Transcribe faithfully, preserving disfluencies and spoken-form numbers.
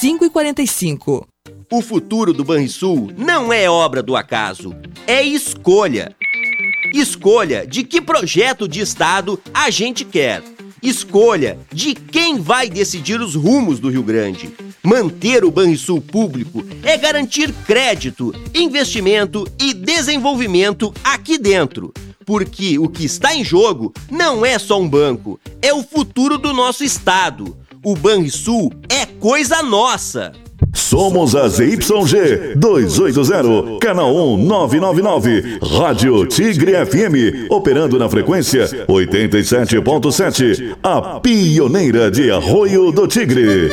cinco e quarenta e cinco. O futuro do Banrisul não é obra do acaso, é escolha. Escolha de que projeto de Estado a gente quer. Escolha de quem vai decidir os rumos do Rio Grande. Manter o Banrisul público é garantir crédito, investimento e desenvolvimento aqui dentro. Porque o que está em jogo não é só um banco, é o futuro do nosso estado. O Banrisul é coisa nossa. Somos a Z Y G duzentos e oitenta, canal um nove nove nove, Rádio Tigre F M, operando na frequência oitenta e sete ponto sete, a pioneira de Arroio do Tigre.